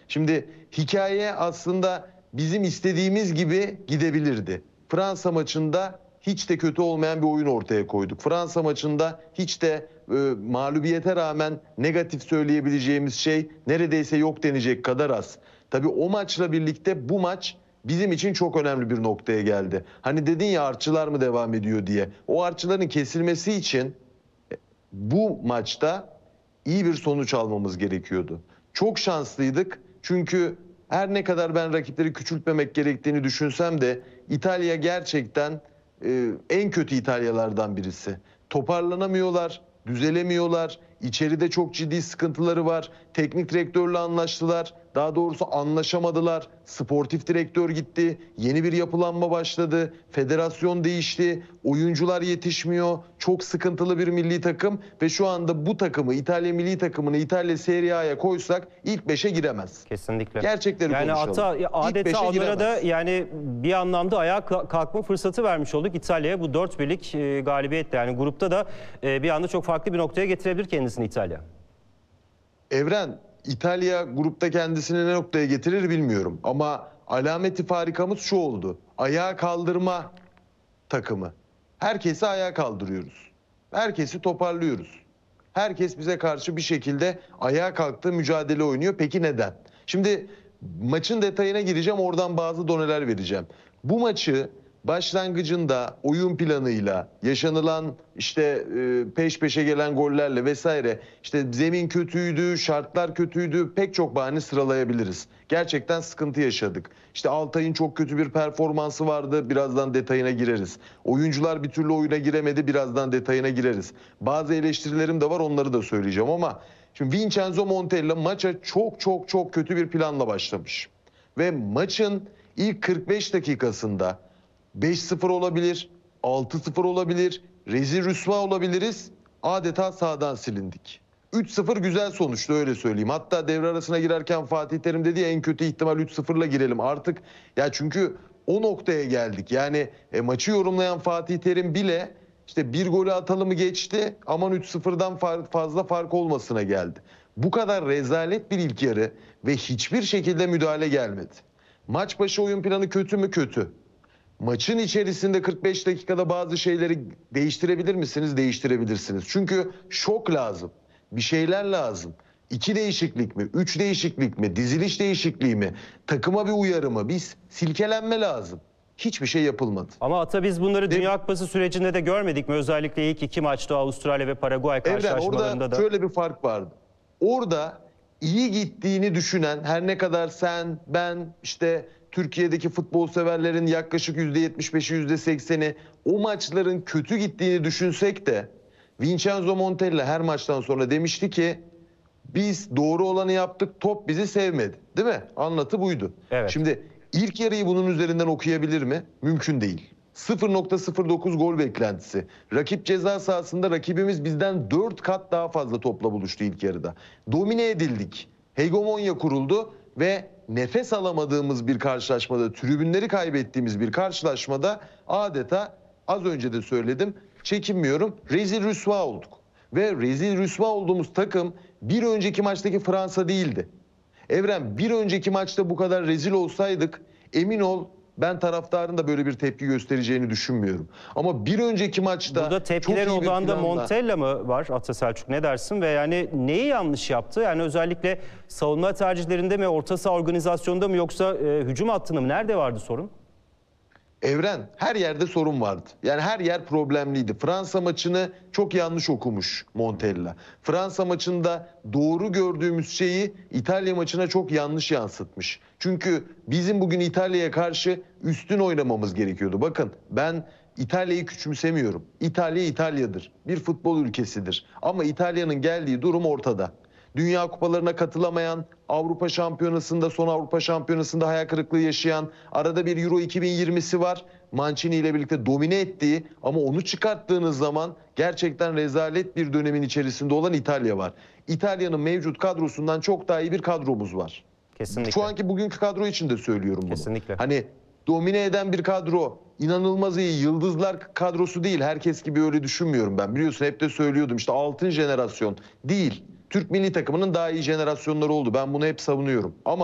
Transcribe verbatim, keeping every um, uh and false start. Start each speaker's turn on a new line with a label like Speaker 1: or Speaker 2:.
Speaker 1: Şimdi hikaye aslında bizim istediğimiz gibi gidebilirdi. Fransa maçında hiç de kötü olmayan bir oyun ortaya koyduk. Fransa maçında hiç de e, mağlubiyete rağmen negatif söyleyebileceğimiz şey neredeyse yok denecek kadar az. Tabii o maçla birlikte bu maç bizim için çok önemli bir noktaya geldi. Hani dedin ya artçılar mı devam ediyor diye. O artçıların kesilmesi için bu maçta iyi bir sonuç almamız gerekiyordu. Çok şanslıydık çünkü her ne kadar ben rakipleri küçültmemek gerektiğini düşünsem de İtalya gerçekten e, en kötü İtalyalardan birisi. Toparlanamıyorlar, düzelemiyorlar. İçeride çok ciddi sıkıntıları var. Teknik direktörle anlaştılar. Daha doğrusu anlaşamadılar. Sportif direktör gitti. Yeni bir yapılanma başladı. Federasyon değişti. Oyuncular yetişmiyor. Çok sıkıntılı bir milli takım ve şu anda bu takımı, İtalya milli takımını İtalya Serie A'ya koysak ilk beşe giremez.
Speaker 2: Kesinlikle.
Speaker 1: Gerçekleri
Speaker 2: yani
Speaker 1: konuşalım.
Speaker 2: Yani adeta onlara da yani bir anlamda ayağa kalkma fırsatı vermiş olduk İtalya'ya. Bu dört birlik galibiyetle yani grupta da bir anda çok farklı bir noktaya getirebilir kendisini İtalya.
Speaker 1: Evren, İtalya grupta kendisini ne noktaya getirir bilmiyorum. Ama alameti farikamız şu oldu. Ayağa kaldırma takımı. Herkesi ayağa kaldırıyoruz. Herkesi toparlıyoruz. Herkes bize karşı bir şekilde ayağa kalktığı mücadele oynuyor. Peki neden? Şimdi maçın detayına gireceğim, oradan bazı doneler vereceğim. Bu maçı başlangıcında oyun planıyla, yaşanılan işte peş peşe gelen gollerle vesaire, işte zemin kötüydü, şartlar kötüydü, pek çok bahane sıralayabiliriz. Gerçekten sıkıntı yaşadık. İşte Altay'ın çok kötü bir performansı vardı, birazdan detayına gireriz. Oyuncular bir türlü oyuna giremedi, birazdan detayına gireriz. Bazı eleştirilerim de var, onları da söyleyeceğim ama şimdi Vincenzo Montella maça çok çok çok kötü bir planla başlamış. Ve maçın ilk kırk beş dakikasında beş sıfır olabilir, altı sıfır olabilir, rezil rüsva olabiliriz. Adeta sahadan silindik. üç sıfır güzel sonuçtu, öyle söyleyeyim. Hatta devre arasına girerken Fatih Terim dedi ya, en kötü ihtimal üç sıfırla girelim artık. Ya çünkü o noktaya geldik. Yani e, maçı yorumlayan Fatih Terim bile işte bir golü atalım mı geçti, aman üç sıfırdan far, fazla fark olmasına geldi. Bu kadar rezalet bir ilk yarı ve hiçbir şekilde müdahale gelmedi. Maç başı oyun planı kötü mü? Kötü. Maçın içerisinde kırk beş dakikada bazı şeyleri değiştirebilir misiniz? Değiştirebilirsiniz. Çünkü şok lazım. Bir şeyler lazım. İki değişiklik mi? Üç değişiklik mi? Diziliş değişikliği mi? Takıma bir uyarı mı? Biz silkelenme lazım. Hiçbir şey yapılmadı.
Speaker 2: Ama Ata biz bunları
Speaker 1: De
Speaker 2: Dünya Kupası sürecinde de görmedik mi? Özellikle ilk iki maçta Avustralya ve Paraguay karşılaşmalarında
Speaker 1: Evren, orada
Speaker 2: da.
Speaker 1: şöyle bir fark vardı. Orada iyi gittiğini düşünen, her ne kadar sen, ben, işte Türkiye'deki futbol severlerin yaklaşık yüzde yetmiş beşi, yüzde sekseni o maçların kötü gittiğini düşünsek de Vincenzo Montella her maçtan sonra demişti ki biz doğru olanı yaptık, top bizi sevmedi. Değil mi? Anlatı buydu.
Speaker 2: Evet.
Speaker 1: Şimdi ilk yarıyı bunun üzerinden okuyabilir mi? Mümkün değil. sıfır nokta sıfır dokuz gol beklentisi. Rakip ceza sahasında rakibimiz bizden dört kat daha fazla topla buluştu ilk yarıda. Domine edildik. Hegemonya kuruldu ve nefes alamadığımız bir karşılaşmada, tribünleri kaybettiğimiz bir karşılaşmada adeta az önce de söyledim, çekinmiyorum, rezil rüsva olduk. Ve rezil rüsva olduğumuz takım bir önceki maçtaki Fransa değildi. Evren, bir önceki maçta bu kadar rezil olsaydık emin ol ben taraftarın da böyle bir tepki göstereceğini düşünmüyorum. Ama bir önceki maçta
Speaker 2: burada tepkilerin
Speaker 1: çok iyi bir
Speaker 2: odağında
Speaker 1: planla...
Speaker 2: Montella mı var Ata Selçuk, ne dersin? Ve yani neyi yanlış yaptı? Yani özellikle savunma tercihlerinde mi, orta saha organizasyonunda mı, yoksa e, hücum hattında mı? Nerede vardı sorun?
Speaker 1: Evren, her yerde sorun vardı. Yani her yer problemliydi. Fransa maçını çok yanlış okumuş Montella. Fransa maçında doğru gördüğümüz şeyi İtalya maçına çok yanlış yansıtmış. Çünkü bizim bugün İtalya'ya karşı üstün oynamamız gerekiyordu. Bakın, ben İtalya'yı küçümsemiyorum. İtalya İtalya'dır. Bir futbol ülkesidir. Ama İtalya'nın geldiği durum ortada. Dünya kupalarına katılamayan, Avrupa Şampiyonası'nda, son Avrupa Şampiyonası'nda hayal kırıklığı yaşayan, arada bir Euro iki bin yirmisi var. Mancini ile birlikte domine ettiği ama onu çıkarttığınız zaman gerçekten rezalet bir dönemin içerisinde olan İtalya var. İtalya'nın mevcut kadrosundan çok daha iyi bir kadromuz var.
Speaker 2: Kesinlikle.
Speaker 1: Şu anki bugünkü kadro için de söylüyorum bunu.
Speaker 2: Kesinlikle.
Speaker 1: Hani domine eden bir kadro, inanılmaz iyi yıldızlar kadrosu değil. Herkes gibi öyle düşünmüyorum ben. Biliyorsun, hep de söylüyordum, işte altın jenerasyon değil. Türk milli takımının daha iyi jenerasyonları oldu. Ben bunu hep savunuyorum. Ama